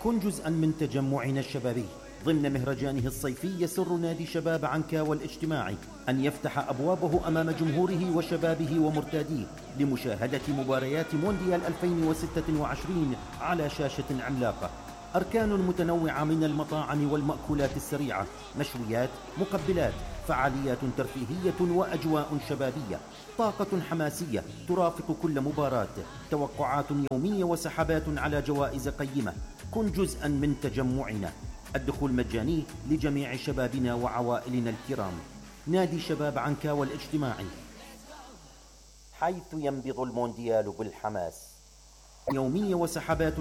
كن جزءا من تجمعنا الشبابي. ضمن مهرجانه الصيفي يسر نادي شباب عنكاوى الاجتماعي أن يفتح أبوابه أمام جمهوره وشبابه ومرتاديه لمشاهدة مباريات مونديال 2026 على شاشة عملاقة. أركان متنوعة من المطاعم والمأكولات السريعة، مشويات، مقبلات، فعاليات ترفيهية وأجواء شبابية، طاقة حماسية ترافق كل مباراة، توقعات يومية وسحبات على جوائز قيمة. كن جزءا من تجمعنا. الدخول مجاني لجميع شبابنا وعوائلنا الكرام. نادي شباب عنكاوى الاجتماعي، حيث ينبض المونديال بالحماس. يومية وسحبات